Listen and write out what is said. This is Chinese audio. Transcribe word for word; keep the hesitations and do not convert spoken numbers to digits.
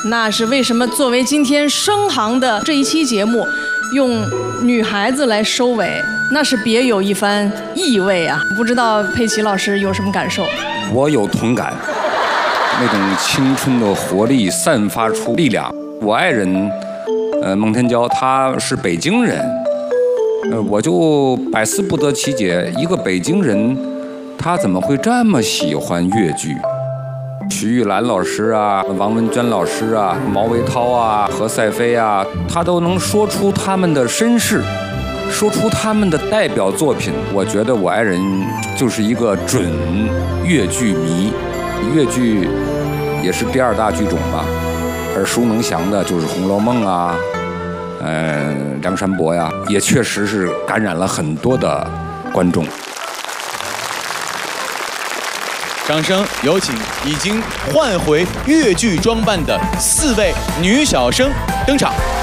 那是为什么作为今天声行的这一期节目，用女孩子来收尾，那是别有一番意味啊！不知道佩奇老师有什么感受？ 我有同感，那种青春的活力散发出力量。我爱人，呃，孟天娇，她是北京人，呃，我就百思不得其解，一个北京人，他怎么会这么喜欢越剧？徐玉兰老师啊，王文娟老师啊，毛维涛啊，何赛飞啊，他都能说出他们的身世，说出他们的代表作品。我觉得我爱人就是一个准越剧迷，越剧也是第二大剧种吧，耳熟能详的就是《红楼梦》啊，呃，梁山伯呀，也确实是感染了很多的观众。 掌声有请已经换回越剧装扮的四位女小生登场。